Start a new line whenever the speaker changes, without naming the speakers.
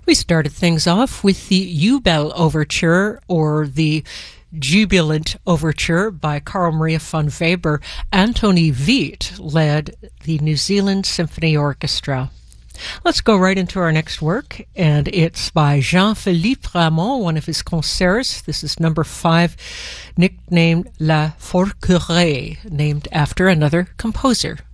We started things off with the Jubel Overture, or the Jubilant Overture by Carl Maria von Weber. Antony Veit led the New Zealand Symphony Orchestra. Let's go right into our next work, and it's by Jean-Philippe Rameau, one of his concerts. This is number 5, nicknamed La Forquerie, named after another composer.